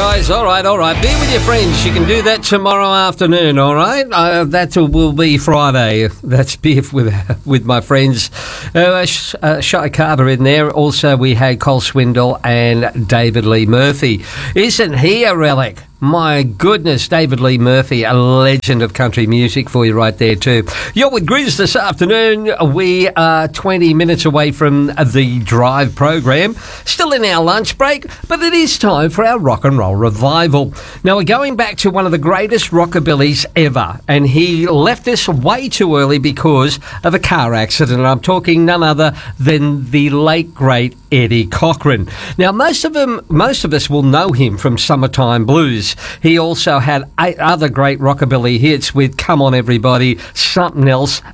guys. All right. Be with your friends. You can do that tomorrow afternoon, all right? That will be Friday. That's beer with my friends. Shy Carter in there. Also, we had Cole Swindle and David Lee Murphy. Isn't he a relic? My goodness, David Lee Murphy, a legend of country music for you right there too. You're with Grizz this afternoon. We are 20 minutes away from the Drive program. Still in our lunch break, but it is time for our rock and roll revival. Now we're going back to one of the greatest rockabillys ever, and he left us way too early because of a car accident. I'm talking none other than the late, great Eddie Cochran. Now most of us will know him from Summertime Blues. He also had 8 other great rockabilly hits with Come On Everybody, Something Else,